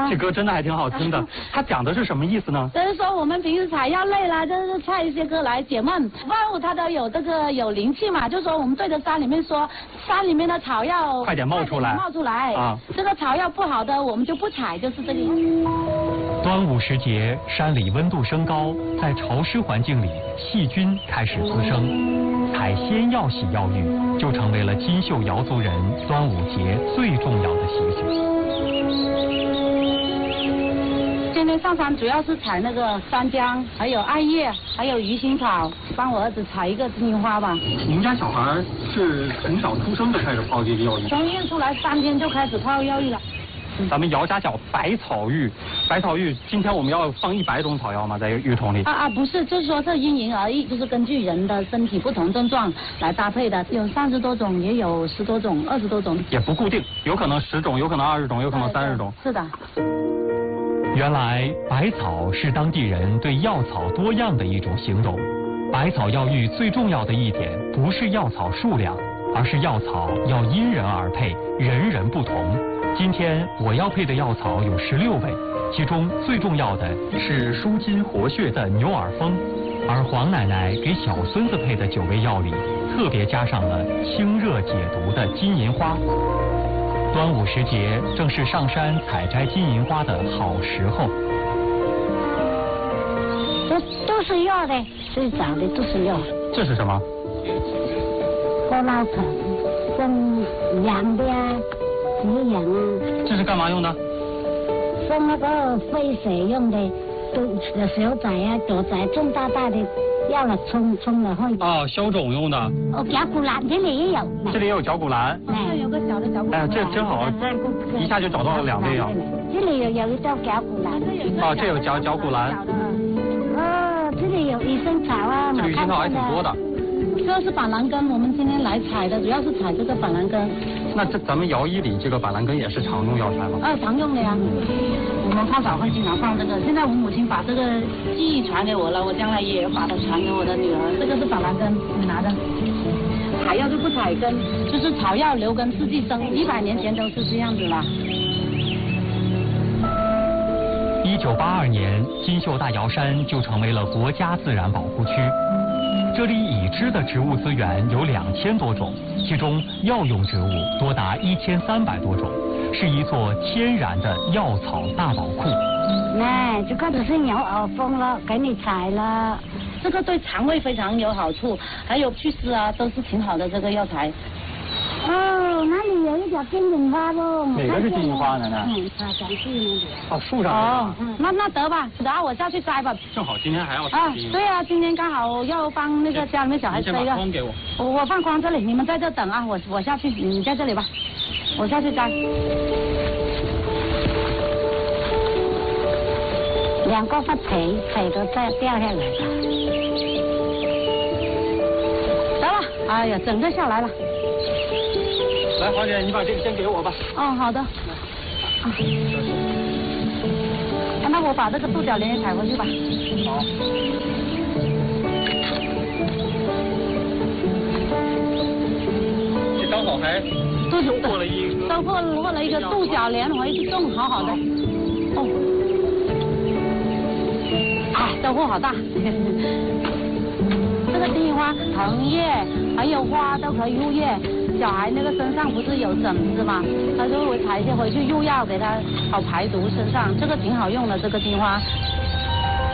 这歌真的还挺好听的。它讲的是什么意思呢？ 就是说我们平时采药累了，就是唱一些歌来解闷。万物它都有这个有灵气嘛，就是说我们对着山里面说，山里面的草药快点冒出来， 冒出来啊！这个草药不好的我们就不采，就是这个意思。 端午时节，山里温度升高，在潮湿环境里，细菌开始滋生，采仙药洗药浴就成为了金秀瑶族人端午节最重要的习俗。 今天上山主要是采那个山姜，还有艾叶，还有鱼腥草，帮我儿子采一个金银花吧。 你们家小孩是从小出生就开始泡这个药浴？ 从医院出来3天就开始泡药浴了。 咱们姚家叫百草浴，百草浴，今天我们要放100种草药吗？在浴桶里？ 不是，就是说这因人而异，就是根据人的身体不同症状来搭配的，有30多种，也有10多种、20多种， 也不固定，有可能10种，有可能20种，有可能30种。 是的。 原来百草是当地人对药草多样的一种形容。百草药浴最重要的一点不是药草数量，而是药草要因人而配，人人不同。今天我要配的药草有16味，其中最重要的是舒筋活血的牛耳蜂，而黄奶奶给小孙子配的9味药里，特别加上了清热解毒的金银花。端午时节正是上山采摘金银花的好时候。 都是药的，最早的都是药。 这是什么？ 喝老藤，生养的呀，止痒啊。 这是干嘛用的？ 生那个沸水用的，小仔呀、小仔重大的药了冲了会。 消肿用的。 绞股蓝这里也有。 这里也有绞股蓝。 这有个小的绞股蓝。 哎，这真好，一下就找到了2味药。 这里有一道绞股蓝。 这有绞股蓝。 这里有鱼腥草啊。 这个鱼腥草还挺多的。 这是板蓝根，我们今天来采的主要是采这个板蓝根。 那咱们瑶医里这个板蓝根也是常用药材吗？ 常用的呀。我们泡澡会经常放这个。现在我母亲把这个技艺传给我了，我将来也把它传给我的女儿。这个是板蓝根，你拿着。采药就不采根，就是草药留根自己生，100年前都是这样子啦。 1982年，金秀大瑶山就成为了国家自然保护区。这里已知的植物资源有2000多种，其中药用植物多达1300多种，是一座天然的药草大宝库。 那这个就是牛耳蜂了，给你采了。 这个对肠胃非常有好处，还有祛湿啊，都是挺好的这个药材。 那里有一朵金银花不？ 哪个是金银花，奶奶？ 长树那里。 树上。 那得吧，然后我下去摘吧。 正好今天还要对啊，今天刚好要帮那个家里面小孩摘一个。筐给我。 我放筐这里，你们在这等啊，我下去，你在这里吧，我下去摘。 2个发皮都掉下来了。 得了，哎呀，整个下来了。 来，华姐，你把这个先给我吧。 好的。那我把这个杜角莲也采回去吧。 好。这刚好还收获了一个杜角莲回去种，好好的。收获好大。这个金银花藤叶还有花都可以入叶。小孩那个身上不是有疹子嘛，他就会采一些回去入药给他好排毒身上，这个挺好用的这个金花。